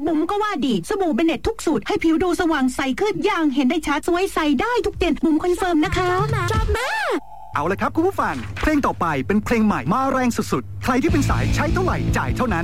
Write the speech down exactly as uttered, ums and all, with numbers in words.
บุ๋มก็ว่าดีสบู่เบเน็ตทุกสูตรให้ผิวดูสว่างใสขึ้นอย่างเห็นได้ชัดสวยใสได้ทุกเดือนบุ๋มคอนเฟิร์มนะคะชอบมากเอาละครับคุณผู้ฟังเพลงต่อไปเป็นเพลงใหม่มาแรงสุดๆใครที่เป็นสายใช้เท่าไหร่จ่ายเท่านั้น